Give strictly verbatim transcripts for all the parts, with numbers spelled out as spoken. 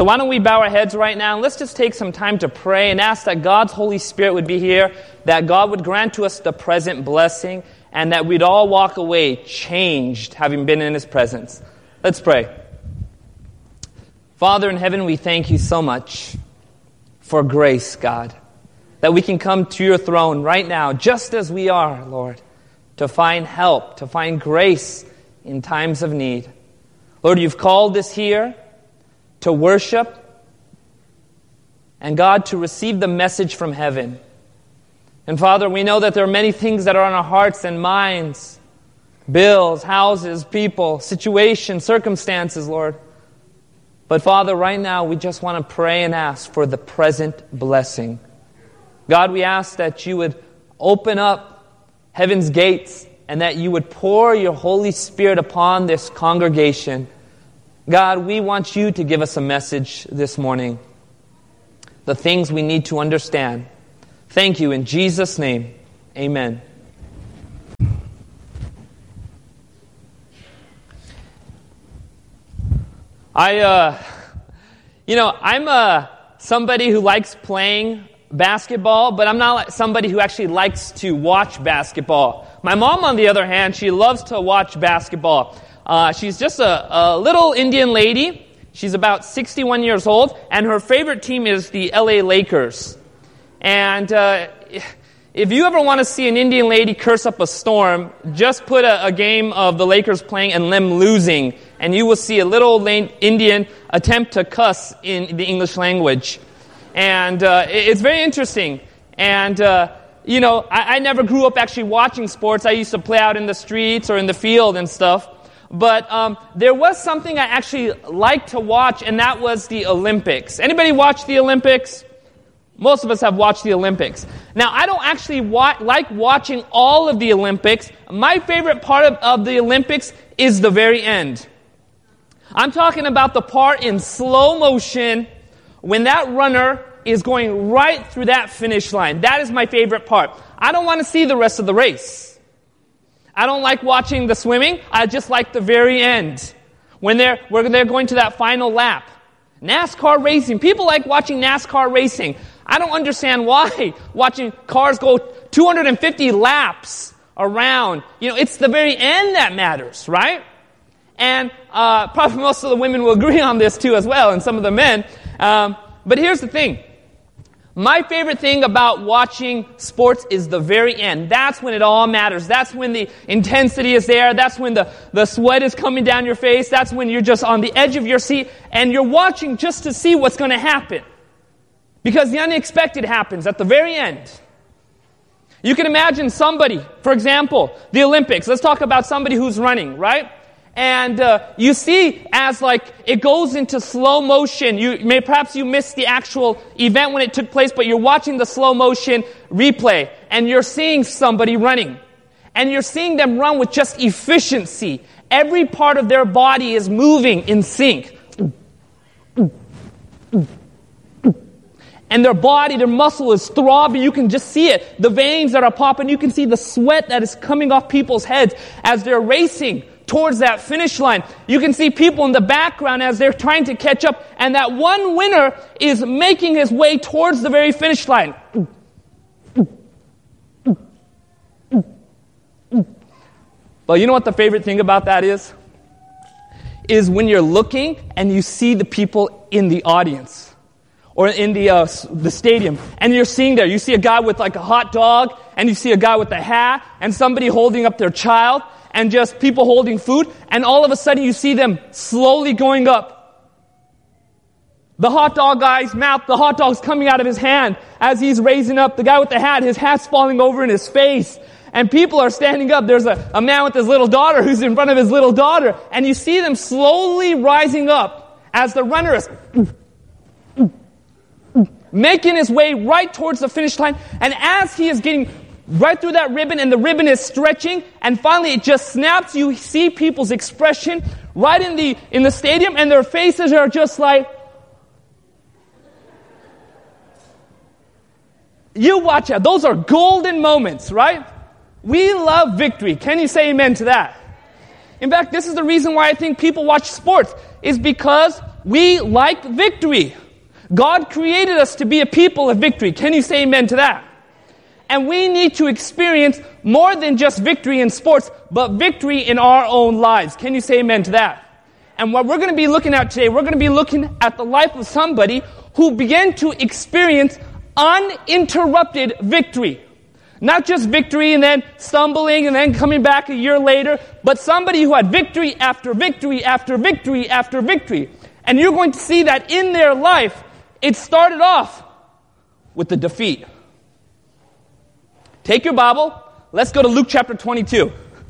So why don't we bow our heads right now, and let's just take some time to pray and ask that God's Holy Spirit would be here, that God would grant to us the present blessing, and that we'd all walk away changed, having been in His presence. Let's pray. Father in heaven, we thank You so much for grace, God, that we can come to Your throne right now, just as we are, Lord, to find help, to find grace in times of need. Lord, You've called us here to worship, and God, to receive the message from heaven. And Father, we know that there are many things that are on our hearts and minds, bills, houses, people, situations, circumstances, Lord. But Father, right now, we just want to pray and ask for the present blessing. God, we ask that You would open up heaven's gates and that You would pour Your Holy Spirit upon this congregation. God, we want You to give us a message this morning, the things we need to understand. Thank You in Jesus' name. Amen. I, uh, you know, I'm uh, somebody who likes playing basketball, but I'm not somebody who actually likes to watch basketball. My mom, on the other hand, she loves to watch basketball. Uh, she's just a, a little Indian lady. She's about sixty-one years old, and her favorite team is the L A Lakers. And uh, if you ever want to see an Indian lady curse up a storm, just put a, a game of the Lakers playing and them losing, and you will see a little old Indian attempt to cuss in the English language. And uh, it's very interesting. And, uh, you know, I, I never grew up actually watching sports. I used to play out in the streets or in the field and stuff. But um, there was something I actually liked to watch, and that was the Olympics. Anybody watch the Olympics? Most of us have watched the Olympics. Now, I don't actually wa- like watching all of the Olympics. My favorite part of, of the Olympics is the very end. I'm talking about the part in slow motion when that runner is going right through that finish line. That is my favorite part. I don't want to see the rest of the race. I don't like watching the swimming. I just like the very end, when they're when they're going to that final lap. NASCAR racing. People like watching NASCAR racing. I don't understand why watching cars go two hundred fifty laps around. You know, it's the very end that matters, right? And uh, probably most of the women will agree on this too as well, and some of the men. Um, but here's the thing. My favorite thing about watching sports is the very end. That's when it all matters. That's when the intensity is there. That's when the, the sweat is coming down your face. That's when you're just on the edge of your seat and you're watching just to see what's going to happen. Because the unexpected happens at the very end. You can imagine somebody, for example, the Olympics. Let's talk about somebody who's running, right? And uh, you see as like it goes into slow motion. You may perhaps you missed the actual event when it took place, but you're watching the slow motion replay and you're seeing somebody running. And you're seeing them run with just efficiency. Every part of their body is moving in sync. And their body, their muscle is throbbing. You can just see it. The veins that are popping. You can see the sweat that is coming off people's heads as they're racing towards that finish line. You can see people in the background as they're trying to catch up. And that one winner is making his way towards the very finish line. Well, you know what the favorite thing about that is? Is when you're looking and you see the people in the audience. Or in the uh, the stadium, and you're seeing there, you see a guy with like a hot dog, and you see a guy with a hat, and somebody holding up their child, and just people holding food, and all of a sudden you see them slowly going up. The hot dog guy's mouth, the hot dog's coming out of his hand as he's raising up. The guy with the hat, his hat's falling over in his face, and people are standing up. There's a, a man with his little daughter who's in front of his little daughter, and you see them slowly rising up as the runner is making his way right towards the finish line. And as he is getting right through that ribbon and the ribbon is stretching and finally it just snaps, you see people's expression right in the in the stadium and their faces are just like, you watch out. Those are golden moments, right? We love victory. Can you say amen to that? In fact, this is the reason why I think people watch sports, is because We like victory. God created us to be a people of victory. Can you say amen to that? And we need to experience more than just victory in sports, but victory in our own lives. Can you say amen to that? And what we're going to be looking at today, we're going to be looking at the life of somebody who began to experience uninterrupted victory. Not just victory and then stumbling and then coming back a year later, but somebody who had victory after victory after victory after victory. And you're going to see that in their life, it started off with the defeat. Take your Bible. Let's go to Luke chapter twenty-two.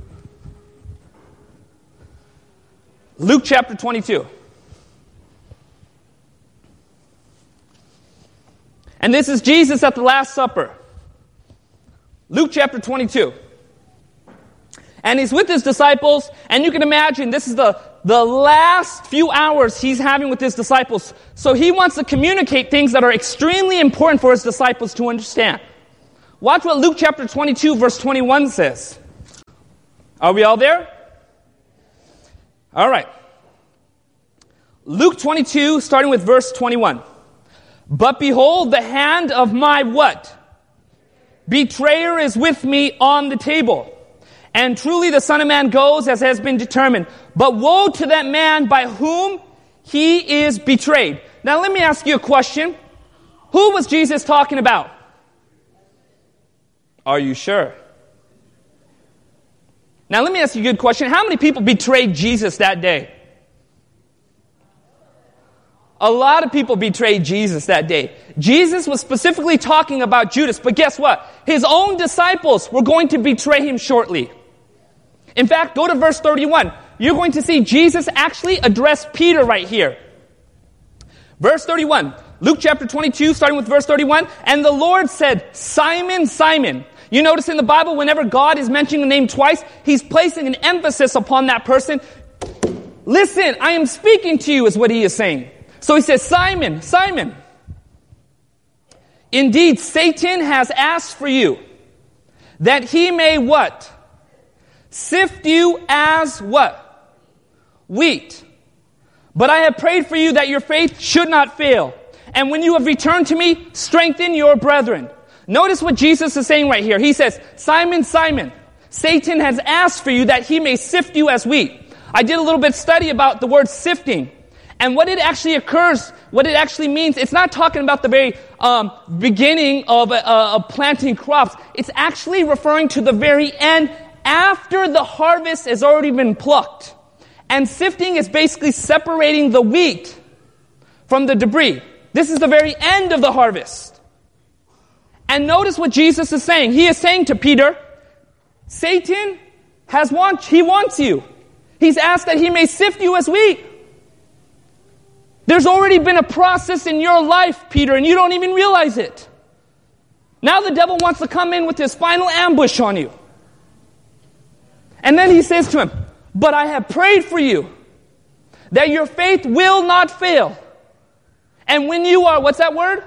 Luke chapter twenty-two. And this is Jesus at the Last Supper. Luke chapter twenty-two. And he's with his disciples, and you can imagine this is the, the last few hours he's having with his disciples. So he wants to communicate things that are extremely important for his disciples to understand. Watch what Luke chapter twenty-two, verse twenty-one says. Are we all there? All right. Luke twenty-two, starting with verse twenty-one. But behold, the hand of my what? Betrayer is with me on the table. And truly the Son of Man goes as has been determined. But woe to that man by whom he is betrayed. Now let me ask you a question. Who was Jesus talking about? Are you sure? Now let me ask you a good question. How many people betrayed Jesus that day? A lot of people betrayed Jesus that day. Jesus was specifically talking about Judas, but guess what? His own disciples were going to betray him shortly. In fact, go to verse thirty-one. You're going to see Jesus actually address Peter right here. Verse thirty-one. Luke chapter twenty-two, starting with verse thirty-one. And the Lord said, Simon, Simon. You notice in the Bible, whenever God is mentioning the name twice, he's placing an emphasis upon that person. Listen, I am speaking to you is what he is saying. So he says, Simon, Simon. Indeed, Satan has asked for you that he may what? Sift you as what? Wheat. But I have prayed for you that your faith should not fail. And when you have returned to me, strengthen your brethren. Notice what Jesus is saying right here. He says, Simon, Simon, Satan has asked for you that he may sift you as wheat. I did a little bit of study about the word sifting. And what it actually occurs, what it actually means, it's not talking about the very um, beginning of, uh, of planting crops. It's actually referring to the very end after the harvest has already been plucked. And sifting is basically separating the wheat from the debris. This is the very end of the harvest. And notice what Jesus is saying. He is saying to Peter, Satan has want, he wants you. He's asked that he may sift you as wheat. There's already been a process in your life, Peter, and you don't even realize it. Now the devil wants to come in with his final ambush on you. And then he says to him, but I have prayed for you that your faith will not fail. And when you are, what's that word?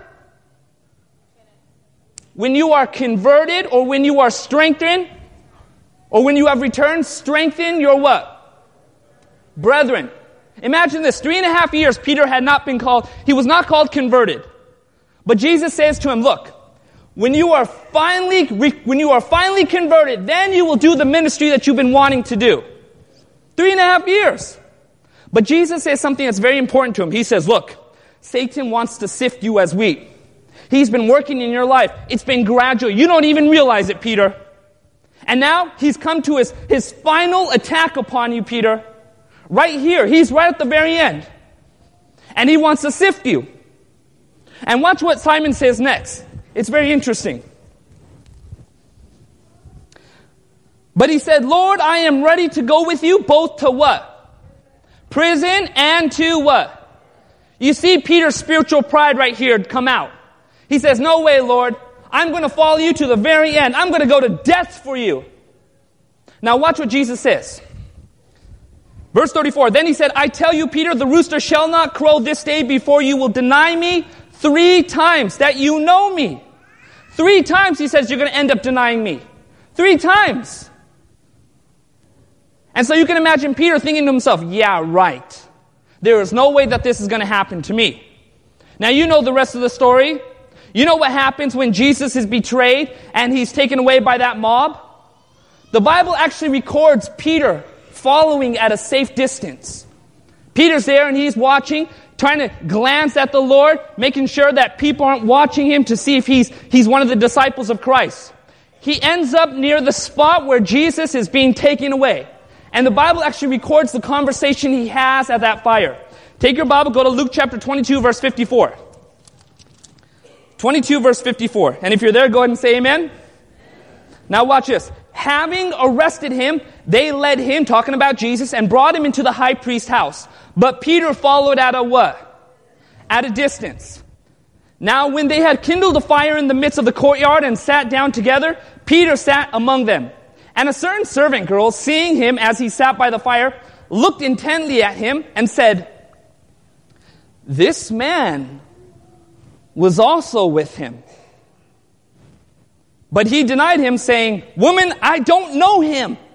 When you are converted or when you are strengthened or when you have returned, strengthen your what? Brethren. Imagine this. Three and a half years Peter had not been called, he was not called converted. But Jesus says to him, look, when you are finally, when you are finally converted, then you will do the ministry that you've been wanting to do. Three and a half years. But Jesus says something that's very important to him. He says, look, Satan wants to sift you as wheat. He's been working in your life. It's been gradual. You don't even realize it, Peter. And now he's come to his, his final attack upon you, Peter. Right here. He's right at the very end. And he wants to sift you. And watch what Simon says next. It's very interesting. But he said, Lord, I am ready to go with you both to what? Prison and to what? You see Peter's spiritual pride right here come out. He says, no way, Lord. I'm going to follow you to the very end. I'm going to go to death for you. Now watch what Jesus says. Verse thirty-four, then he said, I tell you, Peter, the rooster shall not crow this day before you will deny me three times that you know me. Three times he says you're going to end up denying me. Three times. And so you can imagine Peter thinking to himself, yeah, right. There is no way that this is going to happen to me. Now you know the rest of the story. You know what happens when Jesus is betrayed and he's taken away by that mob? The Bible actually records Peter following at a safe distance. Peter's there and he's watching, trying to glance at the Lord, making sure that people aren't watching him to see if he's, he's one of the disciples of Christ. He ends up near the spot where Jesus is being taken away. And the Bible actually records the conversation he has at that fire. Take your Bible, go to Luke chapter twenty-two, verse fifty-four. twenty-two, verse fifty-four. And if you're there, go ahead and say amen. Now watch this. Having arrested him, they led him, talking about Jesus, and brought him into the high priest's house. But Peter followed at a what? At a distance. Now when they had kindled a fire in the midst of the courtyard and sat down together, Peter sat among them. And a certain servant girl, seeing him as he sat by the fire, looked intently at him and said, "This man was also with him." But he denied him, saying, "Woman, I don't know him."